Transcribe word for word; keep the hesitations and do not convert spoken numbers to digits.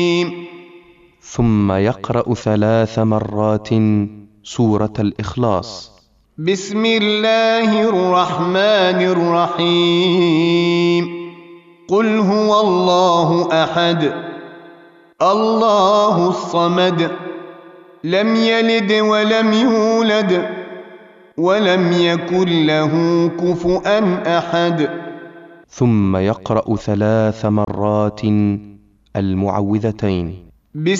ثم يقرأ ثلاث مرات سورة الإخلاص. بسم الله الرحمن الرحيم. قل هو الله أحد الله الصمد لم يلد ولم يولد ولم يكن له كفؤا أحد. ثم يقرأ ثلاث مرات المعوذتين.